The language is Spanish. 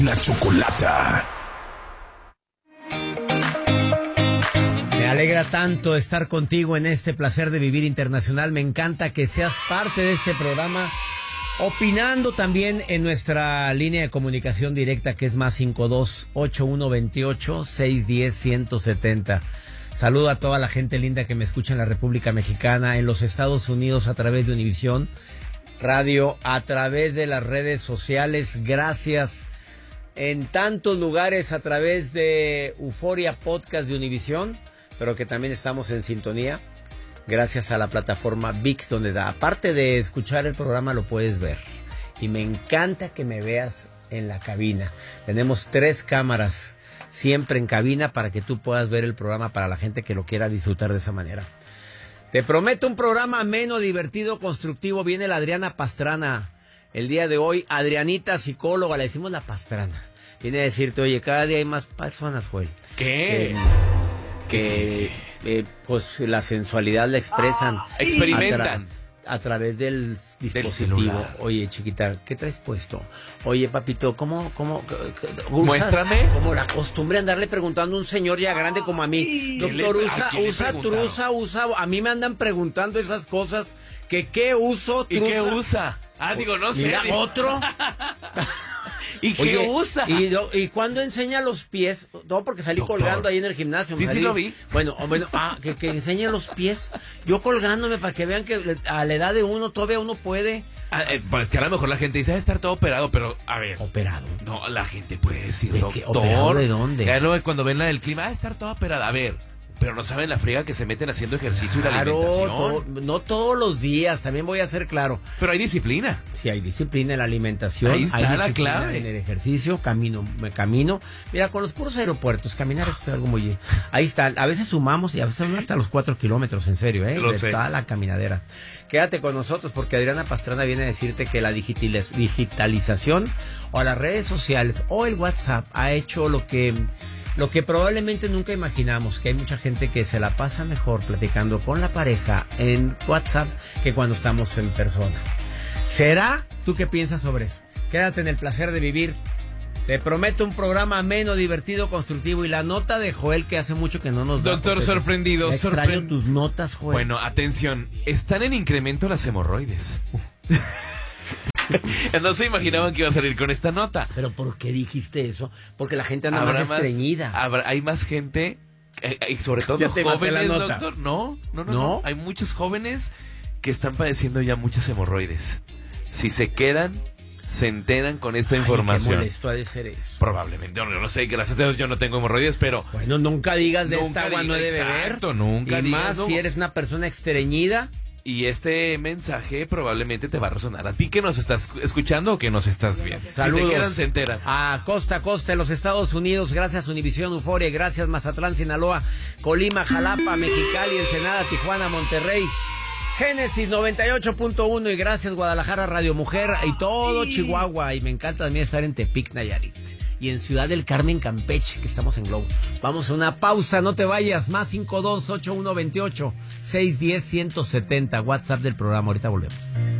La Chocolata. Me alegra tanto estar contigo en este placer de vivir internacional. Me encanta que seas parte de este programa, opinando también en nuestra línea de comunicación directa, que es +52 8128 610 170. Saludo a toda la gente linda que me escucha en la República Mexicana, en los Estados Unidos a través de Univisión Radio, a través de las redes sociales. Gracias. En tantos lugares a través de Euforia Podcast de Univisión, pero que también estamos en sintonía gracias a la plataforma ViX, donde aparte de escuchar el programa lo puedes ver. Y me encanta que me veas en la cabina. Tenemos 3 cámaras siempre en cabina para que tú puedas ver el programa, para la gente que lo quiera disfrutar de esa manera. Te prometo un programa ameno, divertido, constructivo. Viene la Adriana Pastrana el día de hoy. Adrianita, psicóloga, le decimos la Pastrana. Viene a decirte, oye, cada día hay más personas, Joel. ¿Qué? Pues la sensualidad la expresan. Experimentan. A través del dispositivo. Oye, chiquita, ¿qué traes puesto? Oye, papito, ¿cómo muéstrame. Como la costumbre andarle preguntando a un señor ya grande como a mí. Doctor, usa trusa, a mí me andan preguntando esas cosas. ¿Qué uso trusa? ¿Y qué usa? Digo, no sé. Mira, otro. ¿Y qué usa? ¿Y cuándo enseña los pies? No, porque salí colgando ahí en el gimnasio. Sí, lo vi. Bueno, que enseñe los pies. Yo colgándome para que vean que a la edad de uno todavía uno puede. Pues que a lo mejor la gente dice, estar todo operado, pero a ver. ¿Operado? No, la gente puede decir, ¿De doctor. qué? ¿Operado de dónde? Ya no, cuando ven la del clima, estar todo operado. A ver. Pero no saben la friega que se meten haciendo ejercicio y la alimentación. No todos los días, también voy a ser claro. Pero hay disciplina. Sí, hay disciplina en la alimentación. Ahí está hay la clave. En el ejercicio, me camino. Mira, con los puros aeropuertos, caminar es algo muy... Ahí está, a veces sumamos y a veces hasta los 4 kilómetros, en serio, Lo sé. Toda la caminadera. Quédate con nosotros porque Adriana Pastrana viene a decirte que la digitalización o las redes sociales o el WhatsApp ha hecho lo que probablemente nunca imaginamos, que hay mucha gente que se la pasa mejor platicando con la pareja en WhatsApp que cuando estamos en persona. ¿Será? ¿Tú qué piensas sobre eso? Quédate en el placer de vivir. Te prometo un programa ameno, divertido, constructivo. Y la nota de Joel, que hace mucho que no nos da. Doctor, sorprendido. Extraño tus notas, Joel. Bueno, atención. Están en incremento las hemorroides. No se imaginaban que iba a salir con esta nota. ¿Pero por qué dijiste eso? Porque la gente anda más estreñida. Hay más gente, y sobre todo jóvenes, doctor. No. Hay muchos jóvenes que están padeciendo ya muchas hemorroides. Si se quedan, se enteran con esta información. Qué molesto ha de ser eso. Probablemente, yo no sé, gracias a Dios yo no tengo hemorroides, pero... Bueno, nunca digas de esta agua no he de beber. Exacto, nunca y digas. Más si eres una persona estreñida. Y este mensaje probablemente te va a resonar a ti que nos estás escuchando o que nos estás viendo. Saludos. Si se quedan, se enteran. A costa en los Estados Unidos, gracias Univisión, Euforia, gracias Mazatlán, Sinaloa, Colima, Jalapa, Mexicali, Ensenada, Tijuana, Monterrey, Génesis 98.1 y gracias Guadalajara, Radio Mujer y todo Chihuahua. Y me encanta también estar en Tepic, Nayarit. Y en Ciudad del Carmen, Campeche, que estamos en Globo. Vamos a una pausa, no te vayas. +52 8128 610 170, WhatsApp del programa. Ahorita volvemos.